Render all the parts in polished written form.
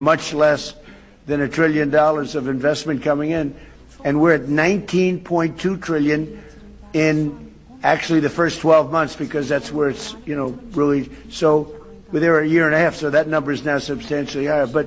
much less than $1 trillion of investment coming in, and we're at 19.2 trillion in actually the first 12 months, because that's where it's, really, so we're there a year and a half, so that number is now substantially higher. But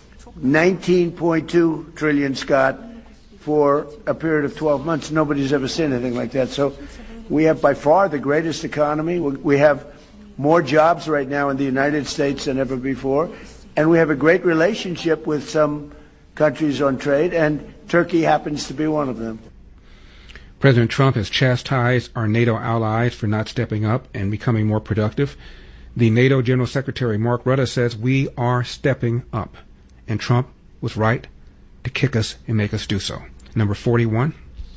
19.2 trillion, Scott, for a period of 12 months. Nobody's ever seen anything like that. So we have by far the greatest economy. We have more jobs right now in the United States than ever before. And we have a great relationship with some countries on trade, and Turkey happens to be one of them. President Trump has chastised our NATO allies for not stepping up and becoming more productive. The NATO General Secretary Mark Rutte says we are stepping up, and Trump was right to kick us and make us do so. Number 41.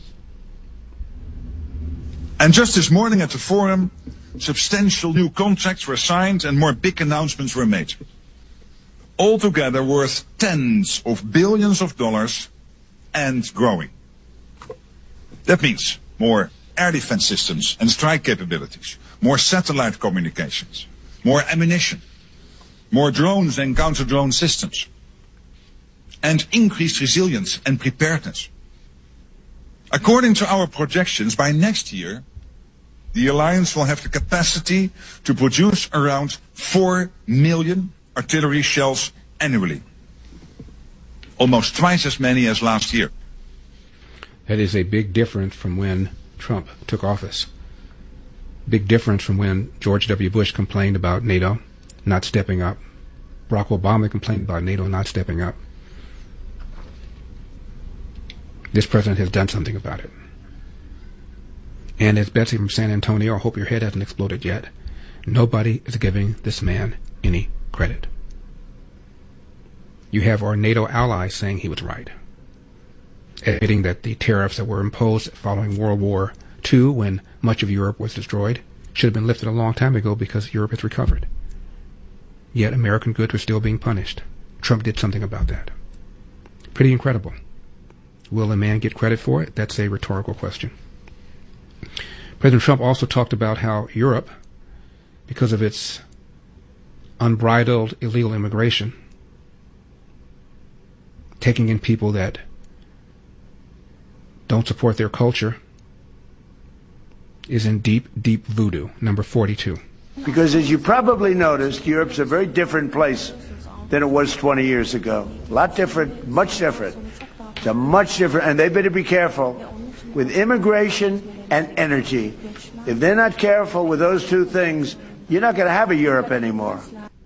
And just this morning at the forum, substantial new contracts were signed and more big announcements were made. Altogether worth tens of billions of dollars and growing. That means more air defense systems and strike capabilities, more satellite communications, more ammunition, more drones and counter-drone systems, and increased resilience and preparedness. According to our projections, by next year, the alliance will have the capacity to produce around 4 million artillery shells annually. Almost twice as many as last year. That is a big difference from when Trump took office. Big difference from when George W. Bush complained about NATO not stepping up. Barack Obama complained about NATO not stepping up. This president has done something about it. And as Betsy from San Antonio, I hope your head hasn't exploded yet, nobody is giving this man any credit. You have our NATO allies saying he was right, admitting that the tariffs that were imposed following World War II, when much of Europe was destroyed, should have been lifted a long time ago because Europe has recovered. Yet American goods are still being punished. Trump did something about that. Pretty incredible. Will a man get credit for it? That's a rhetorical question. President Trump also talked about how Europe, because of its unbridled illegal immigration, taking in people that don't support their culture, is in deep, deep voodoo. Number 42. Because as you probably noticed, Europe's a very different place than it was 20 years ago. A lot different, much different. It's a much different, and they better be careful with immigration and energy. If they're not careful with those two things, you're not going to have a Europe anymore.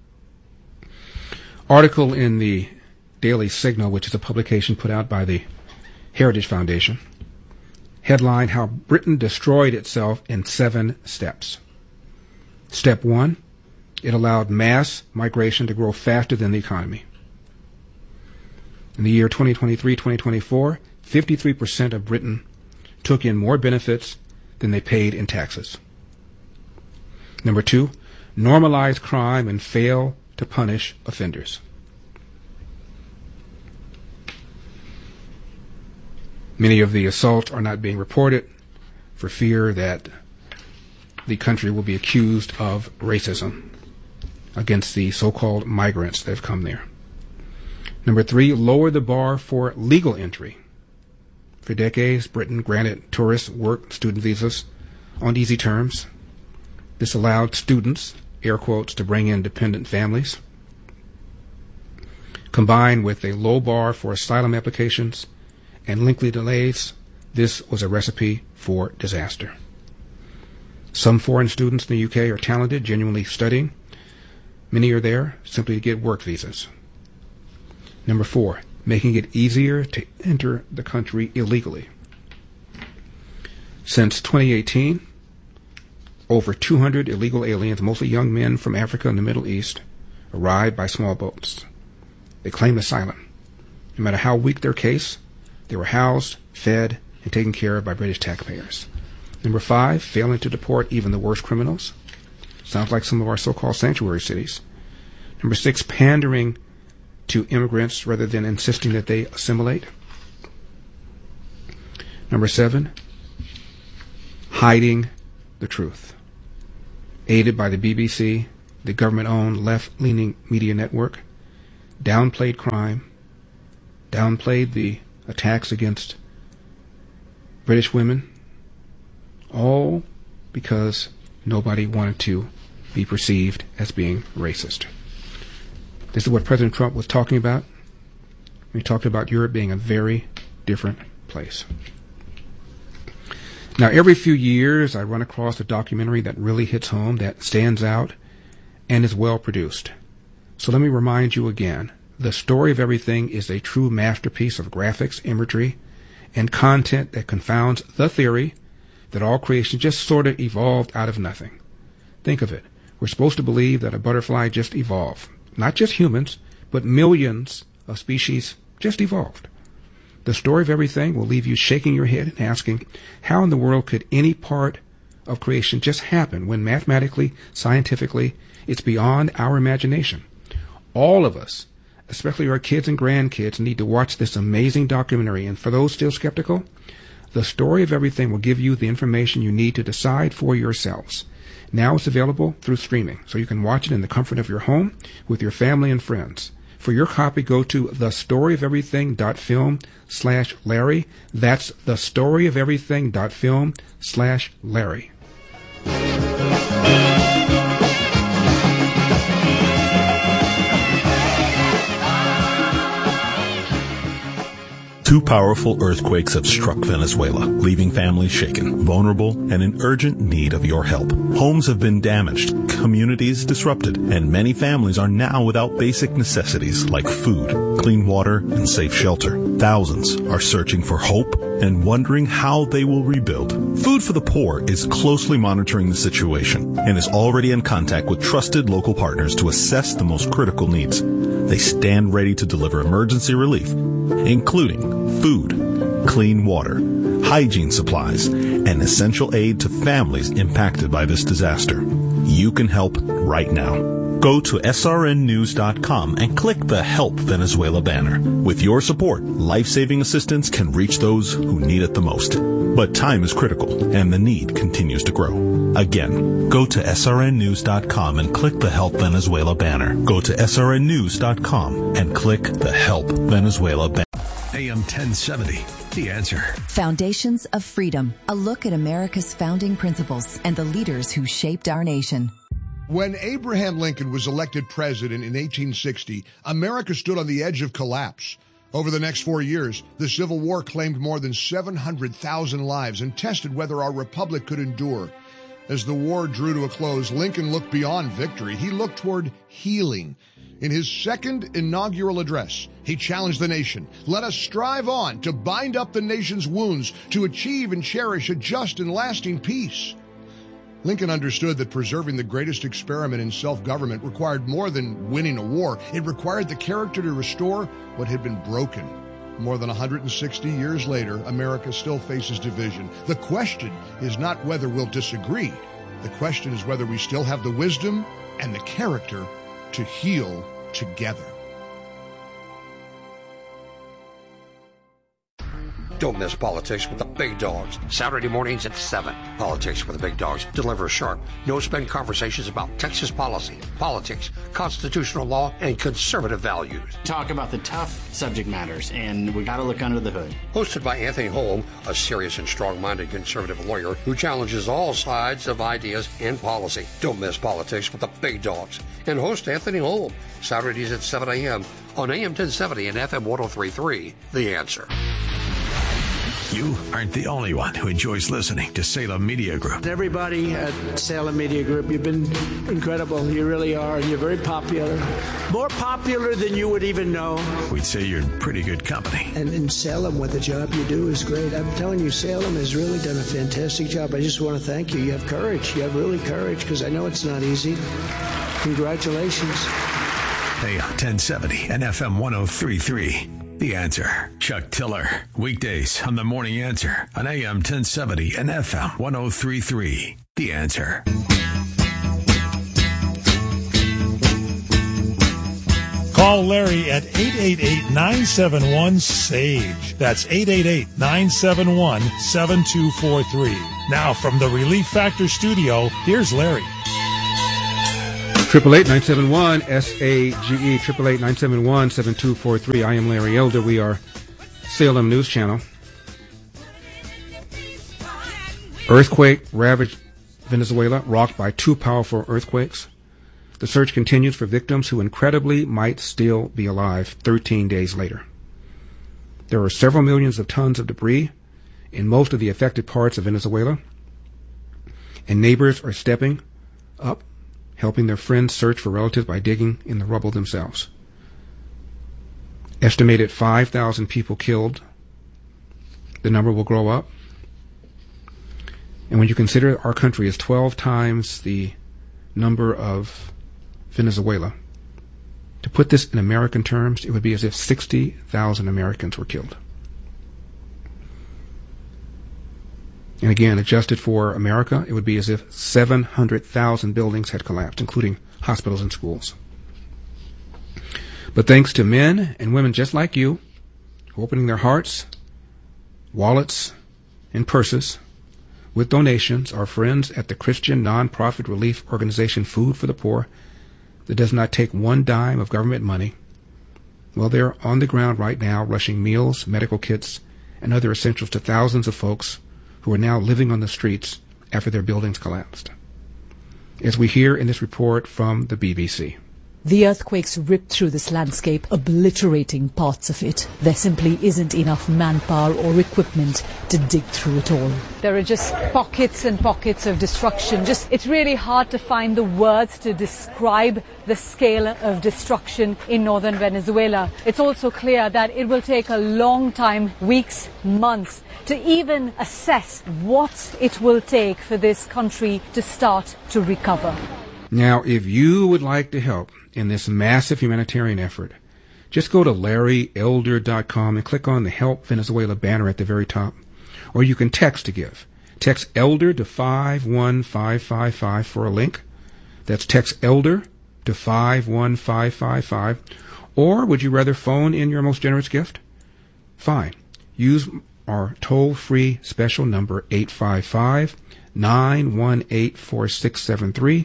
Article in the Daily Signal, which is a publication put out by the Heritage Foundation. Headline, How Britain Destroyed Itself in 7 Steps. Step 1, it allowed mass migration to grow faster than the economy. In the year 2023-2024, 53% of Britain took in more benefits than they paid in taxes. Number 2, normalize crime and fail to punish offenders. Many of the assaults are not being reported for fear that the country will be accused of racism against the so-called migrants that have come there. Number 3, lower the bar for legal entry. For decades, Britain granted tourist work student visas on easy terms. This allowed students, air quotes, to bring in dependent families. Combined with a low bar for asylum applications and lengthy delays, this was a recipe for disaster. Some foreign students in the UK are talented, genuinely studying. Many are there simply to get work visas. Number 4, making it easier to enter the country illegally. Since 2018, over 200 illegal aliens, mostly young men from Africa and the Middle East, arrived by small boats. They claimed asylum. No matter how weak their case, they were housed, fed, and taken care of by British taxpayers. Number 5, failing to deport even the worst criminals. Sounds like some of our so-called sanctuary cities. Number 6, pandering to immigrants rather than insisting that they assimilate. Number 7, hiding the truth. Aided by the BBC, the government-owned left-leaning media network, downplayed crime, downplayed the attacks against British women, all because nobody wanted to be perceived as being racist. This is what President Trump was talking about. He talked about Europe being a very different place. Now, every few years, I run across a documentary that really hits home, that stands out, and is well produced. So let me remind you again, The Story of Everything is a true masterpiece of graphics, imagery, and content that confounds the theory that all creation just sort of evolved out of nothing. Think of it. We're supposed to believe that a butterfly just evolved. Not just humans, but millions of species just evolved. The Story of Everything will leave you shaking your head and asking, how in the world could any part of creation just happen when mathematically, scientifically, it's beyond our imagination? All of us, especially our kids and grandkids, need to watch this amazing documentary. And for those still skeptical, The Story of Everything will give you the information you need to decide for yourselves. Now it's available through streaming, so you can watch it in the comfort of your home with your family and friends. For your copy, go to thestoryofeverything.film/Larry. That's thestoryofeverything.film/Larry. Two powerful earthquakes have struck Venezuela, leaving families shaken, vulnerable, and in urgent need of your help. Homes have been damaged, communities disrupted, and many families are now without basic necessities like food, clean water, and safe shelter. Thousands are searching for hope and wondering how they will rebuild. Food for the Poor is closely monitoring the situation and is already in contact with trusted local partners to assess the most critical needs. They stand ready to deliver emergency relief, including food, clean water, hygiene supplies, and essential aid to families impacted by this disaster. You can help right now. Go to srnnews.com and click the Help Venezuela banner. With your support, life-saving assistance can reach those who need it the most. But time is critical, and the need continues to grow. Again, go to srnnews.com and click the Help Venezuela banner. Go to srnnews.com and click the Help Venezuela banner. AM 1070, The Answer. Foundations of Freedom, a look at America's founding principles and the leaders who shaped our nation. When Abraham Lincoln was elected president in 1860, America stood on the edge of collapse. Over the next 4 years, the Civil War claimed more than 700,000 lives and tested whether our republic could endure. As the war drew to a close, Lincoln looked beyond victory. He looked toward healing. In his second inaugural address, he challenged the nation. Let us strive on to bind up the nation's wounds, to achieve and cherish a just and lasting peace. Lincoln understood that preserving the greatest experiment in self-government required more than winning a war. It required the character to restore what had been broken. More than 160 years later, America still faces division. The question is not whether we'll disagree. The question is whether we still have the wisdom and the character to heal together. Don't miss Politics with the Big Dogs. Saturday mornings at 7. Politics with the Big Dogs deliver sharp, no-spin conversations about Texas policy, politics, constitutional law, and conservative values. Talk about the tough subject matters, and we got to look under the hood. Hosted by Anthony Holm, a serious and strong-minded conservative lawyer who challenges all sides of ideas and policy. Don't miss Politics with the Big Dogs. And host Anthony Holm, Saturdays at 7 a.m. on AM 1070 and FM 103.3, The Answer. You aren't the only one who enjoys listening to Salem Media Group. Everybody at Salem Media Group, you've been incredible. You really are. You're very popular. More popular than you would even know. We'd say you're in pretty good company. And in Salem, what the job you do is great. I'm telling you, Salem has really done a fantastic job. I just want to thank you. You have courage. You have really courage, because I know it's not easy. Congratulations. AM 1070 and FM 103.3. The Answer. Chuck Tiller. Weekdays on The Morning Answer on AM 1070 and FM 103.3. The Answer. Call Larry at 888-971-SAGE. That's 888-971-7243. Now from the Relief Factor studio, here's Larry. 888-971-SAGE, 888-971-7243. I am Larry Elder. We are Salem News Channel. Earthquake ravaged Venezuela, rocked by 2 powerful earthquakes. The search continues for victims who incredibly might still be alive 13 days later. There are several millions of tons of debris in most of the affected parts of Venezuela, and neighbors are stepping up, helping their friends search for relatives by digging in the rubble themselves. Estimated 5,000 people killed. The number will grow up. And when you consider our country is 12 times the number of Venezuela, to put this in American terms, it would be as if 60,000 Americans were killed. And again, adjusted for America, it would be as if 700,000 buildings had collapsed, including hospitals and schools. But thanks to men and women just like you, opening their hearts, wallets, and purses with donations, our friends at the Christian nonprofit relief organization Food for the Poor, that does not take one dime of government money, well, they're on the ground right now rushing meals, medical kits, and other essentials to thousands of folks who are now living on the streets after their buildings collapsed. As we hear in this report from the BBC. The earthquakes ripped through this landscape, obliterating parts of it. There simply isn't enough manpower or equipment to dig through it all. There are just pockets and pockets of destruction. It's really hard to find the words to describe the scale of destruction in northern Venezuela. It's also clear that it will take a long time, weeks, months, to even assess what it will take for this country to start to recover. Now, if you would like to help in this massive humanitarian effort, just go to LarryElder.com and click on the Help Venezuela banner at the very top. Or you can text to give. Text ELDER to 51555 for a link. That's text ELDER to 51555. Or would you rather phone in your most generous gift? Fine. Use our toll-free special number 855-918-4673.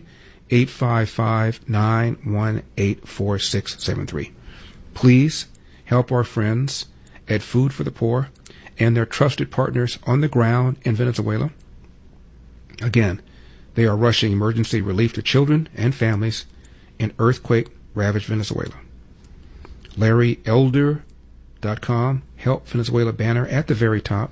855-918-4673. Please help our friends at Food for the Poor and their trusted partners on the ground in Venezuela. Again, they are rushing emergency relief to children and families in earthquake-ravaged Venezuela. LarryElder.com, Help Venezuela banner at the very top.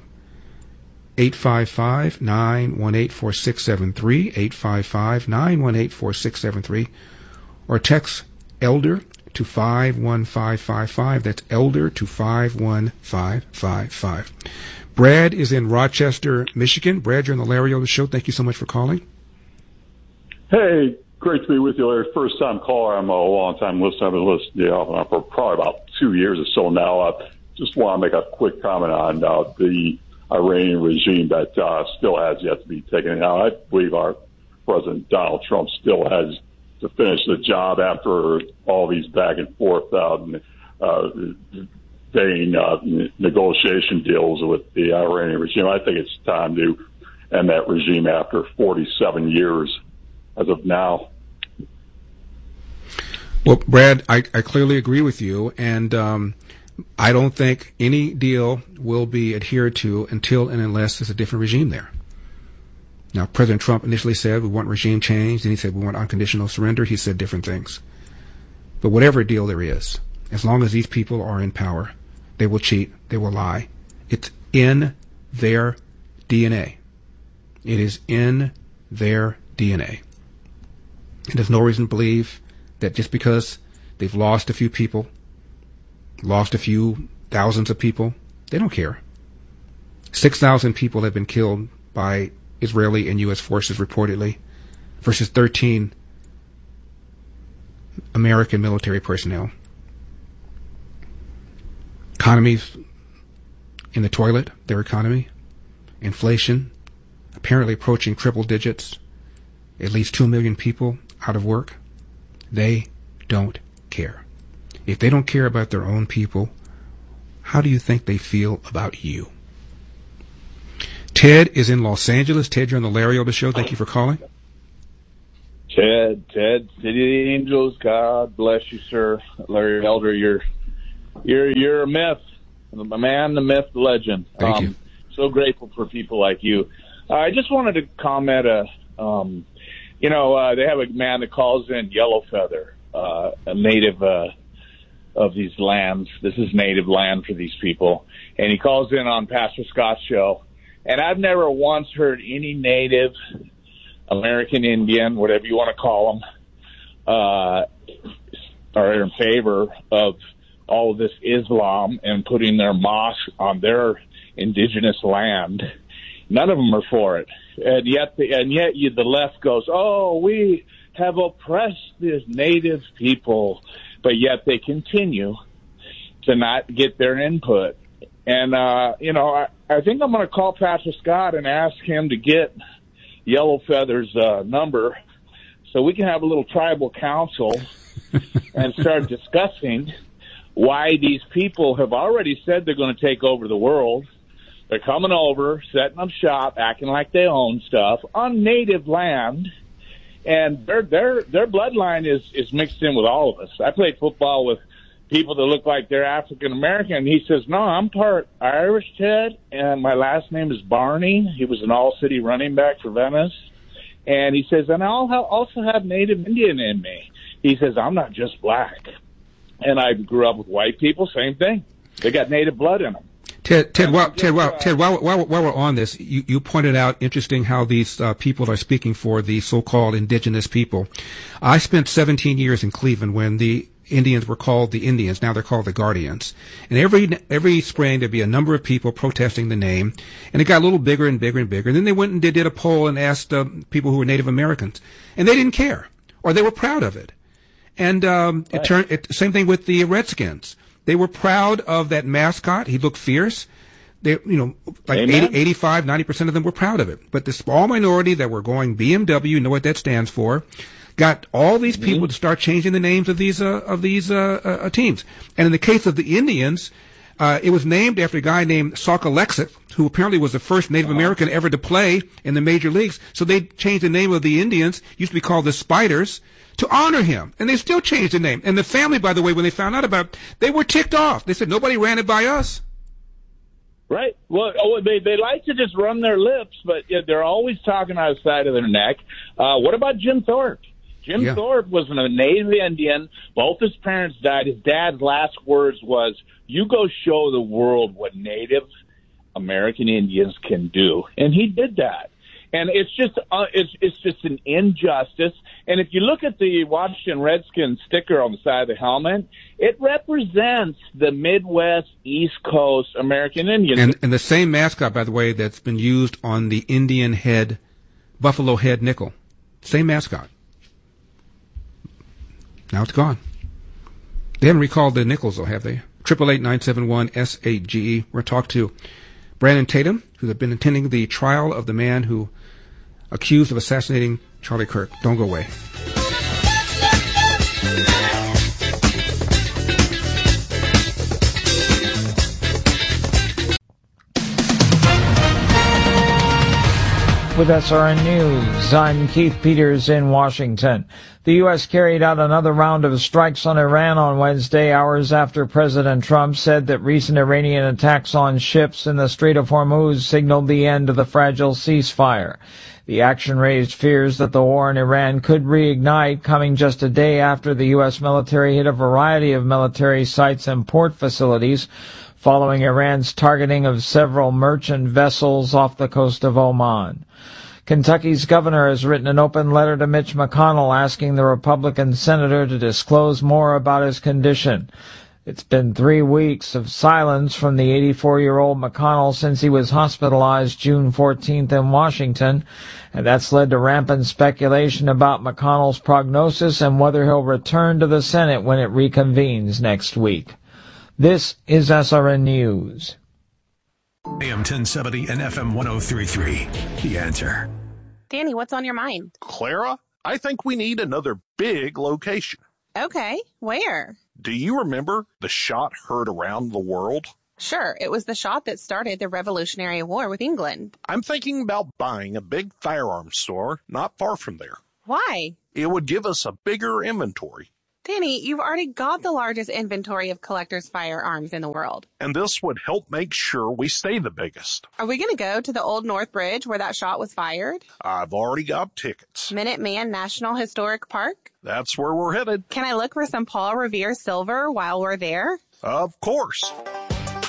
855-918-4673, 855-918-4673, or text ELDER to 51555. That's ELDER to 51555. Brad is in Rochester, Michigan. Brad, you're on the Larry Elder Show. Thank you so much for calling. Hey, great to be with you, Larry. First time caller. I'm a long time listener. I've been listening to you for probably about 2 years or so now. I just want to make a quick comment on the Iranian regime that still has yet to be taken out. I believe our President Donald Trump still has to finish the job after all these back and forth vain negotiation deals with the Iranian regime. I think it's time to end that regime after 47 years as of now. Well, Brad, I clearly agree with you, and I don't think any deal will be adhered to until and unless there's a different regime there. Now, President Trump initially said we want regime change, and he said we want unconditional surrender. He said different things. But whatever deal there is, as long as these people are in power, they will cheat, they will lie. It's in their DNA. It is in their DNA. And there's no reason to believe that just because they've lost a few people, lost a few thousands of people, they don't care. 6,000 people have been killed by Israeli and U.S. forces reportedly, versus 13 American military personnel. Economies in the toilet, their economy. Inflation apparently approaching triple digits. At least 2 million people out of work. They don't care. If they don't care about their own people, how do you think they feel about you? Ted is in Los Angeles. Ted, you're on the Larry Elder Show. Thank you for calling. Ted, City of the Angels, God bless you, sir. Larry Elder, you're a myth. A man, the myth, the legend. Thank you. So grateful for people like you. I just wanted to comment, they have a man that calls in Yellow Feather, a native of these lands. This is native land for these people. And he calls in on Pastor Scott's show. And I've never once heard any native American Indian, whatever you want to call them, are in favor of all of this Islam and putting their mosque on their indigenous land. None of them are for it. And yet the left goes, oh, we have oppressed these native people, but yet they continue to not get their input. And, I think I'm going to call Pastor Scott and ask him to get Yellow Feather's number so we can have a little tribal council and start discussing why these people have already said they're going to take over the world. They're coming over, setting up shop, acting like they own stuff on native land, and their bloodline is mixed in with all of us. I played football with people that look like they're African American, and he says, no, I'm part Irish, Ted, and my last name is Barney. He was an all-city running back for Venice. And he says, and I'll also have Native Indian in me. He says, I'm not just black. And I grew up with white people, same thing. They got native blood in them. Ted, while we're on this, you pointed out interesting how these people are speaking for the so-called indigenous people. I spent 17 years in Cleveland when the Indians were called the Indians. Now they're called the Guardians. And every spring there'd be a number of people protesting the name, and it got a little bigger and bigger and bigger. And then they went and they did a poll and asked people who were Native Americans, and they didn't care, or they were proud of it. And same thing with the Redskins. They were proud of that mascot. He looked fierce. They, like 85, 90% of them were proud of it. But the small minority that were going BMW, you know what that stands for, got all these people to start changing the names of these teams. And in the case of the Indians, it was named after a guy named Sauk Alexis, who apparently was the first Native American ever to play in the major leagues. So they changed the name of the Indians, used to be called the Spiders, to honor him. And they still changed the name. And the family, by the way, when they found out about it, they were ticked off. They said, nobody ran it by us. Right. Well, they like to just run their lips, but they're always talking outside of their neck. What about Jim Thorpe? Jim Thorpe was a Native Indian. Both his parents died. His dad's last words was, you go show the world what Native American Indians can do. And he did that. And it's just an injustice. And if you look at the Washington Redskins sticker on the side of the helmet, it represents the Midwest, East Coast American Indians. And the same mascot, by the way, that's been used on the Indian head, buffalo head nickel. Same mascot. Now it's gone. They haven't recalled the nickels, though, have they? 888-971-SAGE. We're talking to Brandon Tatum, who has been attending the trial of the man who accused of assassinating Charlie Kirk. Don't go away. With SRN News, I'm Keith Peters in Washington. The U.S. carried out another round of strikes on Iran on Wednesday, hours after President Trump said that recent Iranian attacks on ships in the Strait of Hormuz signaled the end of the fragile ceasefire. The action raised fears that the war in Iran could reignite, coming just a day after the U.S. military hit a variety of military sites and port facilities, following Iran's targeting of several merchant vessels off the coast of Oman. Kentucky's governor has written an open letter to Mitch McConnell asking the Republican senator to disclose more about his condition. It's been 3 weeks of silence from the 84-year-old McConnell since he was hospitalized June 14th in Washington, and that's led to rampant speculation about McConnell's prognosis and whether he'll return to the Senate when it reconvenes next week. This is SRN News. AM 1070 and FM 103.3. The Answer. Danny, what's on your mind? Clara, I think we need another big location. Okay, where? Do you remember the shot heard around the world? Sure, it was the shot that started the Revolutionary War with England. I'm thinking about buying a big firearms store not far from there. Why? It would give us a bigger inventory. Danny, you've already got the largest inventory of collector's firearms in the world. And this would help make sure we stay the biggest. Are we going to go to the Old North Bridge where that shot was fired? I've already got tickets. Minuteman National Historic Park? That's where we're headed. Can I look for some Paul Revere silver while we're there? Of course.